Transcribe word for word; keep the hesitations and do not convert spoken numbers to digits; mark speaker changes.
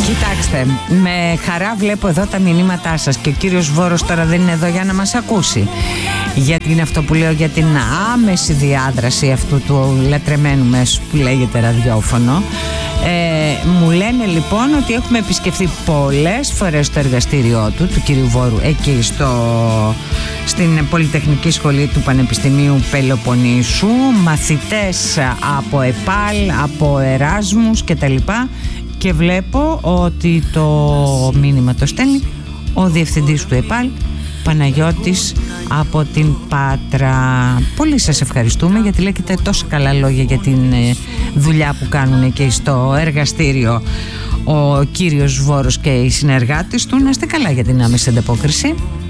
Speaker 1: Κοιτάξτε, με χαρά βλέπω εδώ τα μηνύματά σας και ο κύριος Βόρος τώρα δεν είναι εδώ για να μας ακούσει. Γιατί είναι αυτό που λέω για την άμεση διάδραση αυτού του λατρεμένου μέσου που λέγεται ραδιόφωνο. Ε, μου λένε λοιπόν ότι έχουμε επισκεφθεί πολλές φορές το εργαστήριό του, του κύριου Βόρου, εκεί στο, στην Πολυτεχνική Σχολή του Πανεπιστημίου Πελοποννήσου, μαθητές από ΕΠΑΛ, από Εράσμους κτλ. Και βλέπω ότι το μήνυμα το στέλνει ο διευθυντής του ΕΠΑΛ, Παναγιώτης από την Πάτρα. Πολύ σας ευχαριστούμε, γιατί λέγεται τόσο καλά λόγια για την δουλειά που κάνουν και στο εργαστήριο ο κύριος Βόρος και οι συνεργάτες του. Να είστε καλά για την άμεση ανταπόκριση.